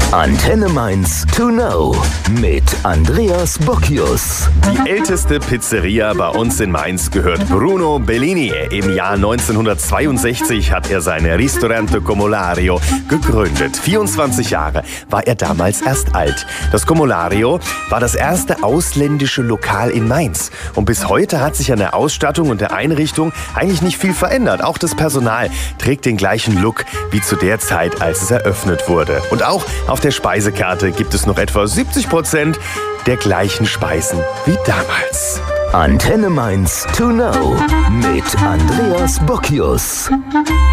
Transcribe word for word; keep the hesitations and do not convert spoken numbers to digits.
Antenne Mainz to know mit Andreas Bocchius. Die älteste Pizzeria bei uns in Mainz gehört Bruno Bellini. Im Jahr neunzehnhundertzweiundsechzig hat er seine Ristorante Comolario gegründet. vierundzwanzig Jahre war er damals erst alt. Das Comolario war das erste ausländische Lokal in Mainz. Und bis heute hat sich an der Ausstattung und der Einrichtung eigentlich nicht viel verändert. Auch das Personal trägt den gleichen Look wie zu der Zeit, als es eröffnet wurde. Und auch auf der Speisekarte gibt es noch etwa siebzig Prozent der gleichen Speisen wie damals. Antenne Mainz to know mit Andreas Bocchius.